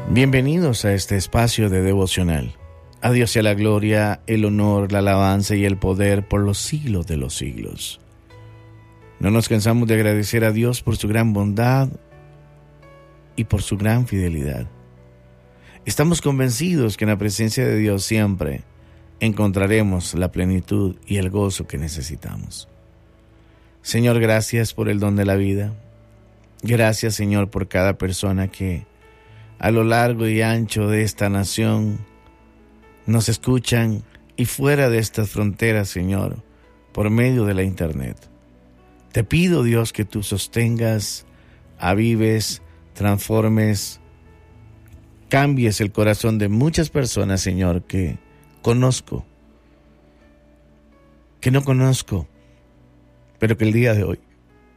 Bienvenidos a este espacio de devocional. A Dios sea la gloria, el honor, la alabanza y el poder por los siglos de los siglos. No nos cansamos de agradecer a Dios por su gran bondad y por su gran fidelidad. Estamos convencidos que en la presencia de Dios siempre encontraremos la plenitud y el gozo que necesitamos. Señor, gracias por el don de la vida. Gracias, Señor, por cada persona que a lo largo y ancho de esta nación nos escuchan y fuera de estas fronteras, Señor, por medio de la internet. Te pido, Dios, que tú sostengas, avives, transformes, cambies el corazón de muchas personas, Señor, que conozco, que no conozco, pero que el día de hoy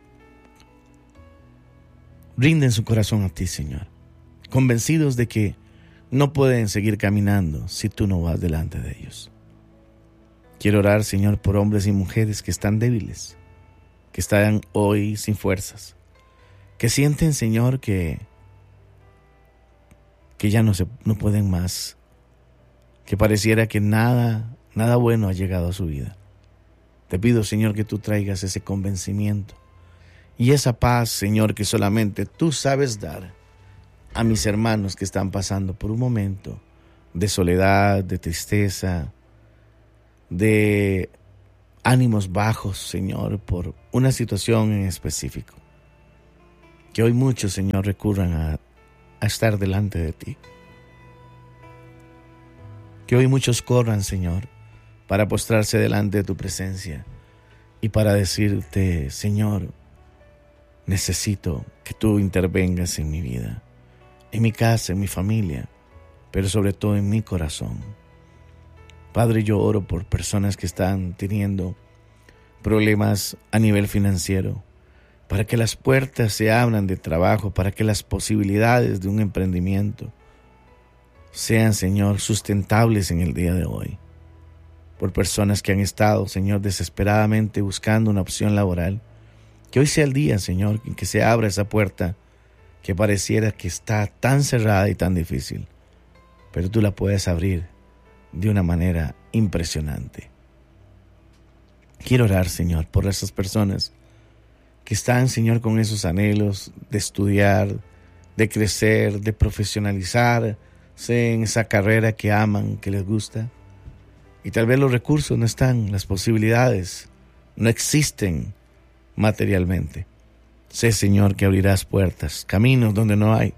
rinden su corazón a ti, Señor, convencidos de que no pueden seguir caminando si tú no vas delante de ellos. Quiero orar, Señor, por hombres y mujeres que están débiles, que están hoy sin fuerzas, que sienten, Señor, que ya no pueden más, que pareciera que nada bueno ha llegado a su vida. Te pido, Señor, que tú traigas ese convencimiento y esa paz, Señor, que solamente tú sabes dar a mis hermanos que están pasando por un momento de soledad, de tristeza, de ánimos bajos, Señor, por una situación en específico. Que hoy muchos, Señor, recurran a estar delante de ti. Que hoy muchos corran, Señor, para postrarse delante de tu presencia y para decirte, Señor, necesito que tú intervengas en mi vida, en mi casa, en mi familia, pero sobre todo en mi corazón. Padre, yo oro por personas que están teniendo problemas a nivel financiero, para que las puertas se abran de trabajo, para que las posibilidades de un emprendimiento sean, Señor, sustentables en el día de hoy. Por personas que han estado, Señor, desesperadamente buscando una opción laboral, que hoy sea el día, Señor, en que se abra esa puerta que pareciera que está tan cerrada y tan difícil, pero tú la puedes abrir de una manera impresionante. Quiero orar, Señor, por esas personas que están, Señor, con esos anhelos de estudiar, de crecer, de profesionalizarse en esa carrera que aman, que les gusta, y tal vez los recursos no están, las posibilidades no existen materialmente. Sé, Señor, que abrirás puertas, caminos donde no hay,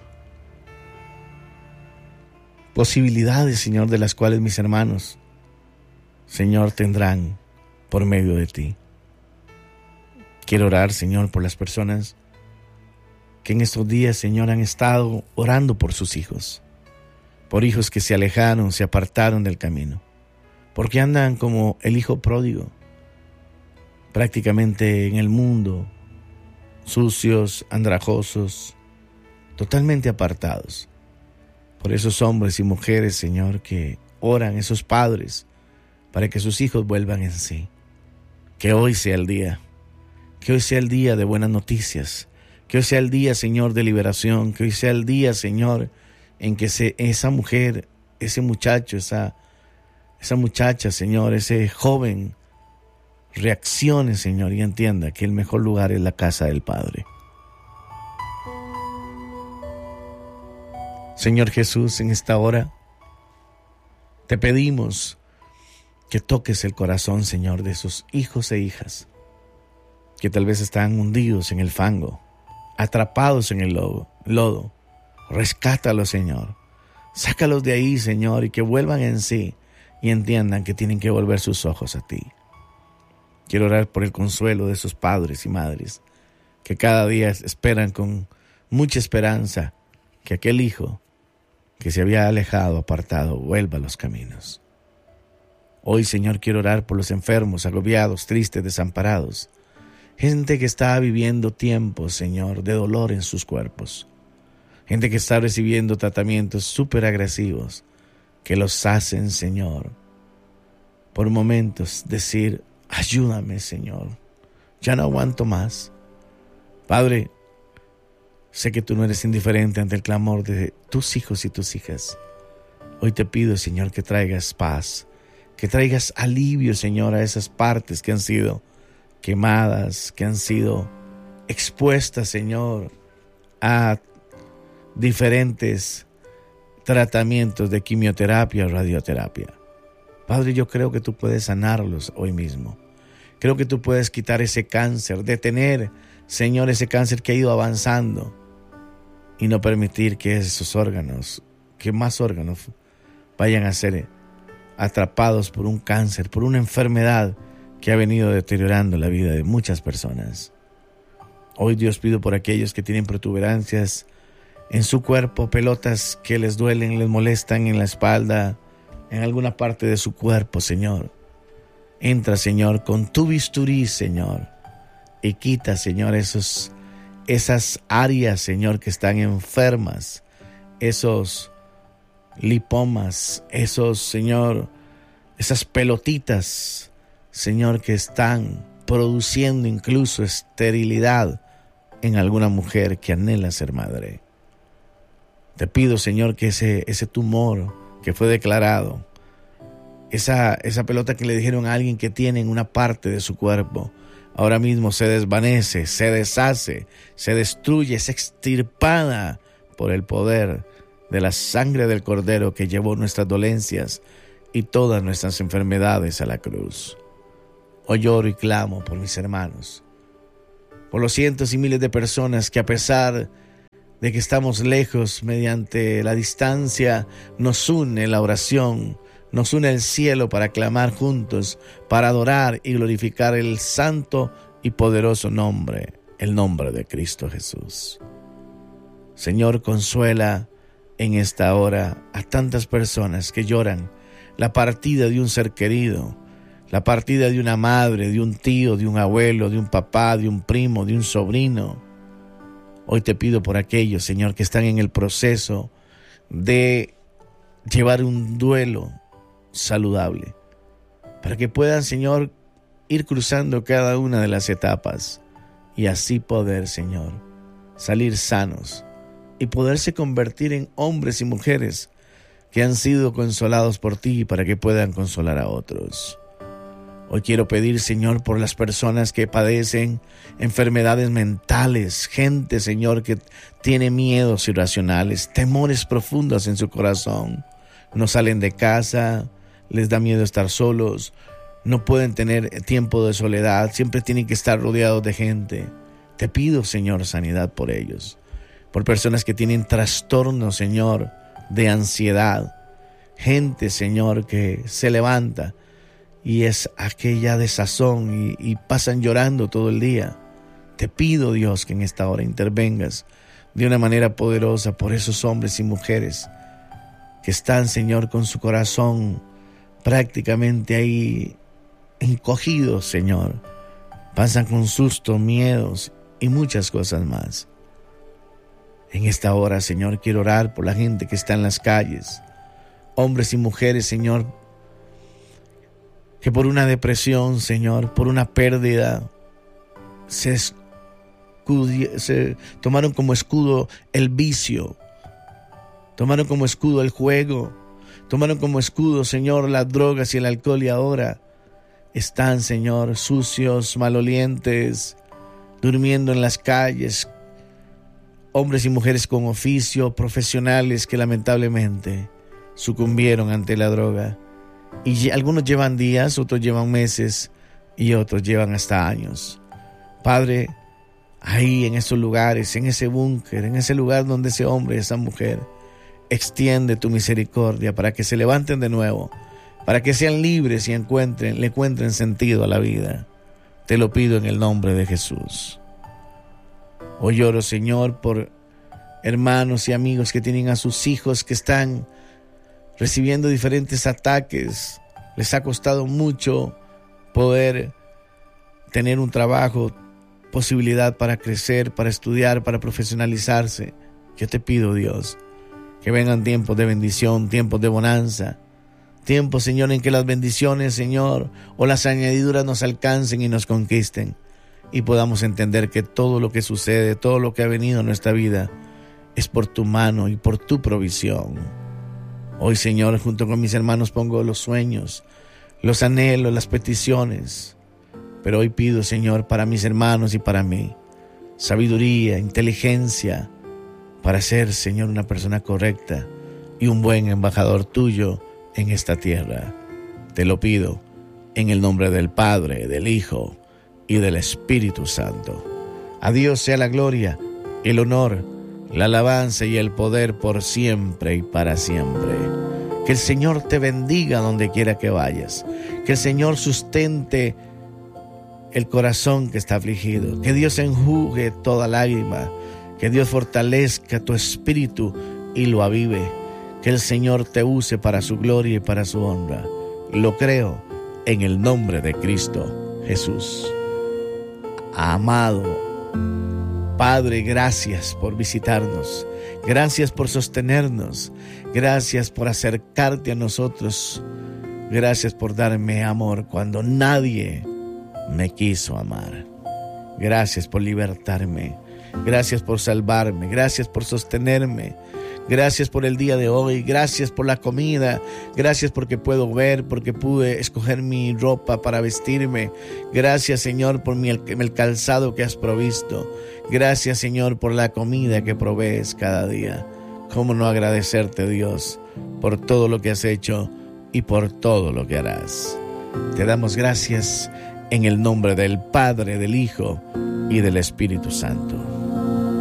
posibilidades, Señor, de las cuales mis hermanos, Señor, tendrán por medio de ti. Quiero orar, Señor, por las personas que en estos días, Señor, han estado orando por sus hijos, por hijos que se alejaron, se apartaron del camino, porque andan como el hijo pródigo, prácticamente en el mundo, sucios, andrajosos, totalmente apartados. Por esos hombres y mujeres, Señor, que oran, esos padres, para que sus hijos vuelvan en sí. Que hoy sea el día, que hoy sea el día de buenas noticias, que hoy sea el día, Señor, de liberación, que hoy sea el día, Señor, en que esa mujer, ese muchacho, esa muchacha, Señor, ese joven, reaccione, Señor, y entienda que el mejor lugar es la casa del Padre. Señor Jesús, en esta hora te pedimos que toques el corazón, Señor, de esos hijos e hijas que tal vez están hundidos en el fango, atrapados en el lodo. Rescátalos, Señor. Sácalos de ahí, Señor, y que vuelvan en sí y entiendan que tienen que volver sus ojos a ti. Quiero orar por el consuelo de esos padres y madres que cada día esperan con mucha esperanza que aquel hijo que se había alejado, apartado, vuelva a los caminos. Hoy, Señor, quiero orar por los enfermos, agobiados, tristes, desamparados. Gente que está viviendo tiempos, Señor, de dolor en sus cuerpos. Gente que está recibiendo tratamientos súper agresivos que los hacen, Señor, por momentos decir, ayúdame, Señor, ya no aguanto más. Padre, Sé que tú no eres indiferente ante el clamor de tus hijos y tus hijas. Hoy te pido, Señor, que traigas paz, que traigas alivio, Señor, a esas partes que han sido quemadas, que han sido expuestas, Señor, a diferentes tratamientos de quimioterapia o radioterapia. Padre, yo creo que tú puedes sanarlos hoy mismo. Creo que tú puedes quitar ese cáncer, detener, Señor, ese cáncer que ha ido avanzando y no permitir que esos órganos, que más órganos vayan a ser atrapados por un cáncer, por una enfermedad que ha venido deteriorando la vida de muchas personas. Hoy, Dios, pido por aquellos que tienen protuberancias en su cuerpo, pelotas que les duelen, les molestan en la espalda, en alguna parte de su cuerpo, Señor. Entra, Señor, con tu bisturí, Señor, y quita, Señor, esas áreas, Señor, que están enfermas, esos lipomas, Señor, esas pelotitas, Señor, que están produciendo incluso esterilidad en alguna mujer que anhela ser madre. Te pido, Señor, que ese tumor que fue declarado, esa pelota que le dijeron a alguien que tiene en una parte de su cuerpo, ahora mismo se desvanece, se deshace, se destruye, es extirpada por el poder de la sangre del Cordero que llevó nuestras dolencias y todas nuestras enfermedades a la cruz. Hoy lloro y clamo por mis hermanos, por los cientos y miles de personas que, a pesar de que estamos lejos, mediante la distancia nos une la oración, nos une el cielo para clamar juntos, para adorar y glorificar el santo y poderoso nombre, el nombre de Cristo Jesús. Señor, consuela en esta hora a tantas personas que lloran la partida de un ser querido, la partida de una madre, de un tío, de un abuelo, de un papá, de un primo, de un sobrino. Hoy te pido por aquellos, Señor, que están en el proceso de llevar un duelo saludable, para que puedan, Señor, ir cruzando cada una de las etapas y así poder, Señor, salir sanos y poderse convertir en hombres y mujeres que han sido consolados por ti para que puedan consolar a otros. Hoy quiero pedir, Señor, por las personas que padecen enfermedades mentales, gente, Señor, que tiene miedos irracionales, temores profundos en su corazón. No salen de casa, les da miedo estar solos, no pueden tener tiempo de soledad, siempre tienen que estar rodeados de gente. Te pido, Señor, sanidad por ellos. Por personas que tienen trastornos, Señor, de ansiedad. Gente, Señor, que se levanta y es aquella desazón y pasan llorando todo el día. Te pido, Dios, que en esta hora intervengas de una manera poderosa por esos hombres y mujeres que están, Señor, con su corazón prácticamente ahí encogidos, Señor. Pasan con susto, miedos y muchas cosas más. En esta hora, Señor, quiero orar por la gente que está en las calles, hombres y mujeres, Señor, que por una depresión, Señor, por una pérdida, se tomaron como escudo el vicio, tomaron como escudo el juego, tomaron como escudo, Señor, las drogas y el alcohol, y ahora están, Señor, sucios, malolientes, durmiendo en las calles, hombres y mujeres con oficio, profesionales que lamentablemente sucumbieron ante la droga. Y algunos llevan días, otros llevan meses y otros llevan hasta años. Padre, ahí en esos lugares, en ese búnker, en ese lugar donde ese hombre y esa mujer, extiende tu misericordia para que se levanten de nuevo, para que sean libres y le encuentren sentido a la vida. Te lo pido en el nombre de Jesús. Hoy lloro, Señor, por hermanos y amigos que tienen a sus hijos que están recibiendo diferentes ataques. Les ha costado mucho poder tener un trabajo, posibilidad para crecer, para estudiar, para profesionalizarse. Yo te pido, Dios, que vengan tiempos de bendición, tiempos de bonanza, tiempos, Señor, en que las bendiciones, Señor, o las añadiduras nos alcancen y nos conquisten. y podamos entender que todo lo que sucede, todo lo que ha venido a nuestra vida es por tu mano y por tu provisión. Hoy, Señor, junto con mis hermanos pongo los sueños, los anhelos, las peticiones. Pero hoy pido, Señor, para mis hermanos y para mí, sabiduría, inteligencia, para ser, Señor, una persona correcta y un buen embajador tuyo en esta tierra. Te lo pido en el nombre del Padre, del Hijo y del Espíritu Santo. A Dios sea la gloria, el honor, la alabanza y el poder por siempre y para siempre. Que el Señor te bendiga donde quiera que vayas. Que el Señor sustente el corazón que está afligido. Que Dios enjugue toda lágrima. Que Dios fortalezca tu espíritu y lo avive. Que el Señor te use para su gloria y para su honra. Lo creo en el nombre de Cristo Jesús. Amado Padre, gracias por visitarnos. Gracias por sostenernos. Gracias por acercarte a nosotros. Gracias por darme amor cuando nadie me quiso amar. Gracias por libertarme. Gracias por salvarme. Gracias por sostenerme. Gracias por el día de hoy. Gracias por la comida. Gracias porque puedo ver, porque pude escoger mi ropa para vestirme. Gracias, Señor, por el calzado que has provisto. Gracias, Señor, por la comida que provees cada día. ¿Cómo no agradecerte, Dios, por todo lo que has hecho y por todo lo que harás? Te damos gracias en el nombre del Padre, del Hijo y del Espíritu Santo.